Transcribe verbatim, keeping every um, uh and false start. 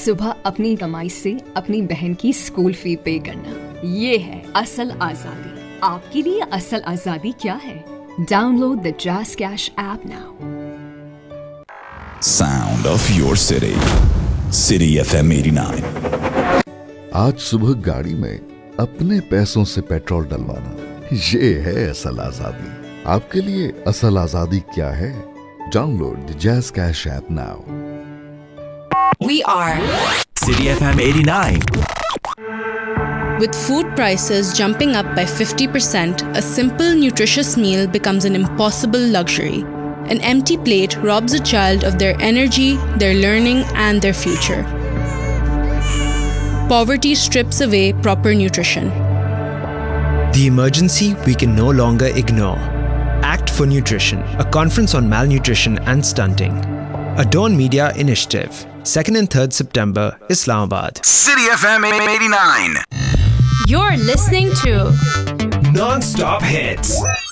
सुबह अपनी कमाई से अपनी बहन की स्कूल फी पे करना, ये है असल आजादी। आपके लिए असल आजादी क्या है? Download the jazz cash app now. Sound of your city. City F M eighty-nine. आज सुबह गाड़ी में अपने पैसों से पेट्रोल डलवाना, ये है असल आजादी। आपके लिए असल आजादी क्या है? Download the jazz cash app now. We are City F M eighty-nine. With food prices jumping up by fifty percent, a simple, nutritious meal becomes an impossible luxury. An empty plate robs a child of their energy, their learning, and their future. Poverty strips away proper nutrition. The emergency we can no longer ignore. Act for Nutrition, a conference on malnutrition and stunting. A Dawn Media initiative. second and third September, Islamabad. City F M eighty-nine. You're listening to Non-stop hits.